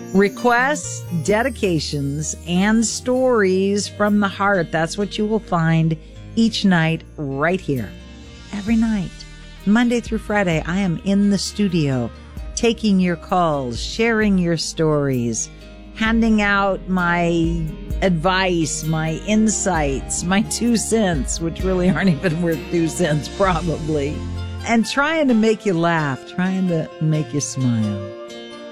Requests, dedications, and stories from the heart. That's what you will find each night right here. Every night, Monday through Friday, I am in the studio taking your calls, sharing your stories, handing out my advice, my insights, my 2 cents, which really aren't even worth 2 cents probably, and trying to make you laugh, trying to make you smile.